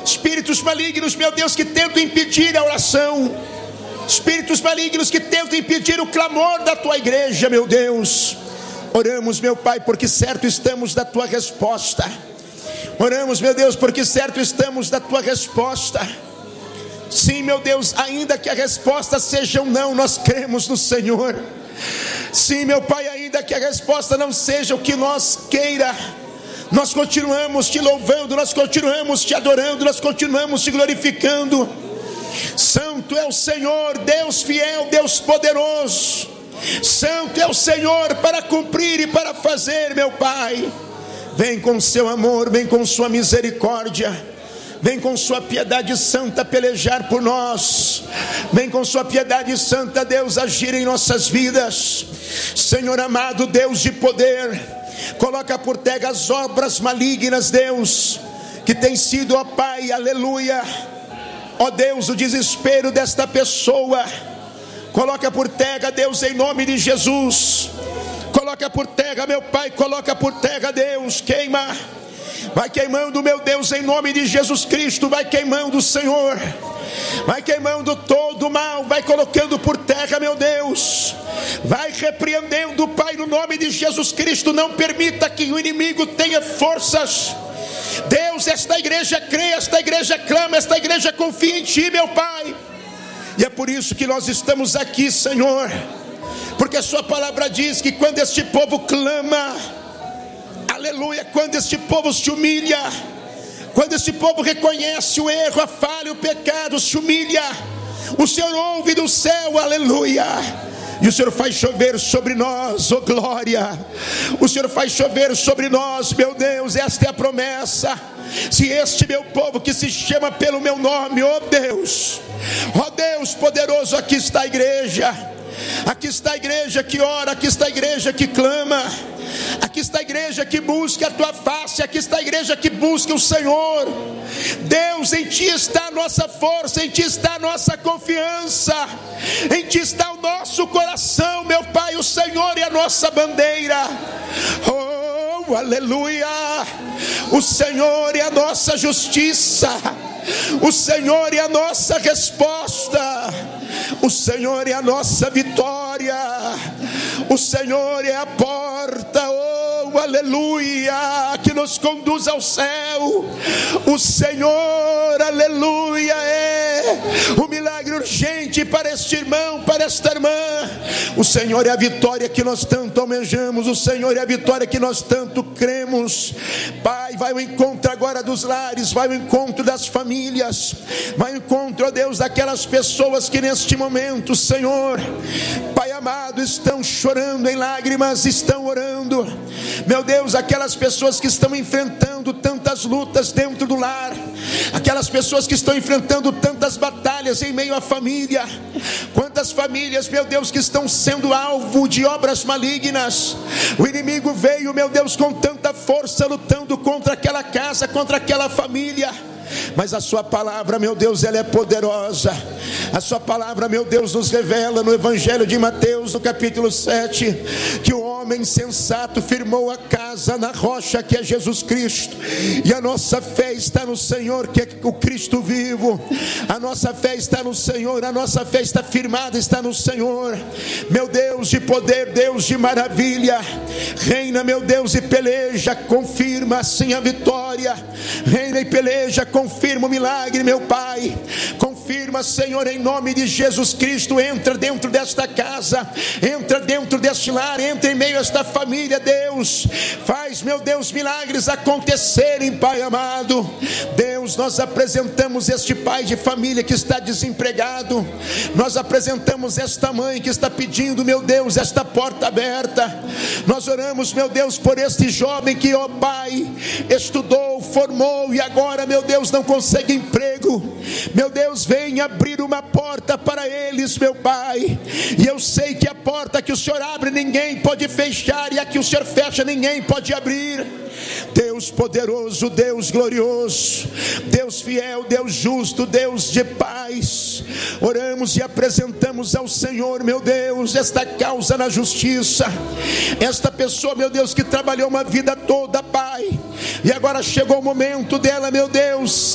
espíritos malignos, meu Deus, que tentam impedir a oração, espíritos malignos que tentam impedir o clamor da tua igreja, meu Deus. Oramos, meu Pai, porque certo estamos da tua resposta. Oramos, meu Deus, porque certo estamos da tua resposta. Sim, meu Deus, ainda que a resposta seja um não, nós cremos no Senhor. Sim, meu Pai, ainda que a resposta não seja o que nós queira, nós continuamos te louvando, nós continuamos te adorando, nós continuamos te glorificando. Santo é o Senhor, Deus fiel, Deus poderoso. Santo é o Senhor para cumprir e para fazer, meu Pai. Vem com seu amor, vem com sua misericórdia, vem com sua piedade santa pelejar por nós. Vem com sua piedade santa, Deus, agir em nossas vidas. Senhor amado, Deus de poder, coloca por terra as obras malignas, Deus, que tem sido, ó Pai, aleluia, ó Deus, o desespero desta pessoa. Coloca por terra, Deus, em nome de Jesus. Coloca por terra, meu Pai, coloca por terra, Deus, queima. Vai queimando, meu Deus, em nome de Jesus Cristo. Vai queimando, Senhor. Vai queimando todo o mal. Vai colocando por terra, meu Deus. Vai repreendendo, Pai, no nome de Jesus Cristo. Não permita que o inimigo tenha forças. Deus, esta igreja crê, esta igreja clama, esta igreja confia em Ti, meu Pai. E é por isso que nós estamos aqui, Senhor. Porque a Sua palavra diz que quando este povo clama, aleluia, quando este povo se humilha, quando este povo reconhece o erro, a falha, o pecado, se humilha, o Senhor ouve do céu, aleluia, e o Senhor faz chover sobre nós, oh glória. O Senhor faz chover sobre nós, meu Deus, esta é a promessa. Se este meu povo que se chama pelo meu nome, oh Deus poderoso, aqui está a igreja. Aqui está a igreja que ora, aqui está a igreja que clama, aqui está a igreja que busca a tua face, aqui está a igreja que busca o Senhor. Deus, em Ti está a nossa força, em Ti está a nossa confiança, em Ti está o nosso coração, meu Pai. O Senhor é a nossa bandeira, oh aleluia. O Senhor é a nossa justiça, o Senhor é a nossa resposta, o Senhor é a nossa vitória, o Senhor é a porta, oh aleluia, que nos conduz ao céu. O Senhor, aleluia, é o milagre urgente para este irmão, para esta irmã. O Senhor é a vitória que nós tanto almejamos, o Senhor é a vitória que nós tanto cremos. Pai, vai ao encontro agora dos lares, vai ao encontro das famílias, vai ao encontro, ó Deus, daquelas pessoas que neste momento, Senhor, Pai amado, estão chorando em lágrimas, estão orando, meu Deus, aquelas pessoas que estão enfrentando tantas lutas dentro do lar, aquelas pessoas que estão enfrentando tantas batalhas em meio à família. Quantas famílias, meu Deus, que estão sendo alvo de obras malignas. O inimigo veio, meu Deus, com tanta força, lutando contra aquela casa, contra aquela família. Mas a Sua palavra, meu Deus, ela é poderosa. A Sua palavra, meu Deus, nos revela no Evangelho de Mateus, no capítulo 7, que o homem sensato firmou a casa na rocha que é Jesus Cristo. E a nossa fé está no Senhor, que é o Cristo vivo. A nossa fé está no Senhor, a nossa fé está firmada, está no Senhor. Meu Deus de poder, Deus de maravilha, reina, meu Deus, e peleja, confirma assim a vitória. Reina e peleja, confirma o milagre, meu Pai. Confirma, Senhor, em nome de Jesus Cristo. Entra dentro desta casa, entra dentro deste lar, entra em meio a esta família, Deus. Faz, meu Deus, milagres acontecerem, Pai amado. Deus, nós apresentamos este pai de família que está desempregado. Nós apresentamos esta mãe que está pedindo, meu Deus, esta porta aberta. Nós oramos, meu Deus, por este jovem que, ó Pai, estudou, formou e agora, meu Deus, não consegue emprego. Meu Deus, vem abrir uma porta para eles, meu Pai. E eu sei que a porta que o Senhor abre ninguém pode fechar, e a que o Senhor fecha ninguém pode abrir. Deus poderoso, Deus glorioso, Deus fiel, Deus justo, Deus de paz, oramos e apresentamos ao Senhor, meu Deus, esta causa na justiça. Esta pessoa, meu Deus, que trabalhou uma vida toda, Pai, e agora chegou o momento dela, meu Deus,